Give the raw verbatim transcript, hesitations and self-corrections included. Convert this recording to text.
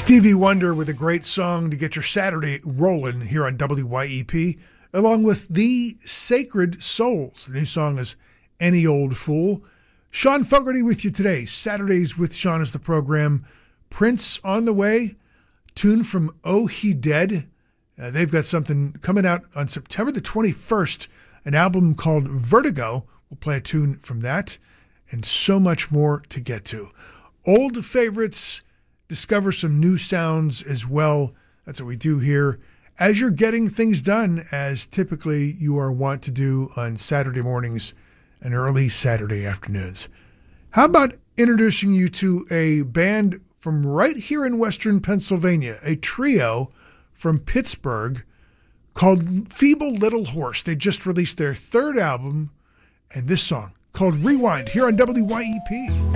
Stevie Wonder with a great song to get your Saturday rolling here on W Y E P, along with The Sacred Souls. The new song is Any Old Fool. Sean Fogarty with you today. Saturdays with Sean is the program. Prince on the way. Tune from Oh He Dead. Uh, they've got something coming out on September the twenty-first, an album called Vertigo. We'll play a tune from that, and so much more to get to. Old favorites, discover some new sounds as well. That's what we do here. As you're getting things done, as typically you are wont to do on Saturday mornings and early Saturday afternoons. How about introducing you to a band from right here in Western Pennsylvania, a trio from Pittsburgh called Feeble Little Horse. They just released their third album, and this song called Rewind here on W Y E P.